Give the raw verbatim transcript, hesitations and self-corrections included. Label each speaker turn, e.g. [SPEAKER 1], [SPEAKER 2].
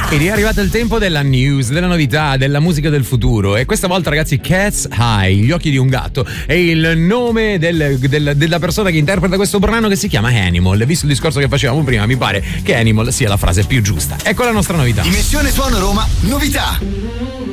[SPEAKER 1] Ed è arrivato il tempo della news, della novità, della musica del futuro. E questa volta, ragazzi, Cat's Eye, gli occhi di un gatto, è il nome del, del, della persona che interpreta questo brano, che si chiama Animal. Visto il discorso che facevamo prima, mi pare che Animal sia la frase più giusta. Ecco la nostra novità.
[SPEAKER 2] Dimensione Suono Roma, novità.